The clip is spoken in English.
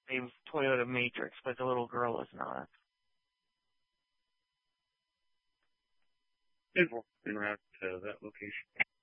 a Toyota Matrix, but the little girl is not. We're at that location.